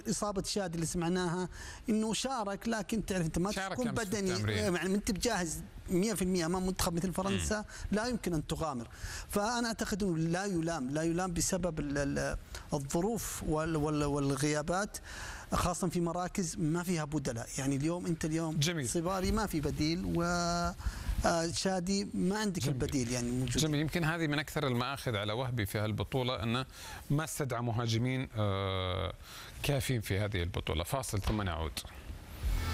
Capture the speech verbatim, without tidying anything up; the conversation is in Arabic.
إصابة شادي اللي سمعناها إنه شارك، لكن تعرف أنت ما تكون بدني، يعني أنت بجاهز مئة بالمئة أمام منتخب مثل فرنسا م. لا يمكن أن تغامر. فأنا أعتقد أنه لا يلام لا يلام بسبب الظروف والغيابات، خاصة في مراكز ما فيها بدلاء. يعني اليوم أنت اليوم جميل. صباري ما في بديل، و شادي ما عندك جميل. البديل يعني موجود. جميل. يمكن هذه من أكثر المآخذ على وهبي في هالبطولة، أنه ما استدعى مهاجمين كافيين في هذه البطولة. فاصل ثم نعود.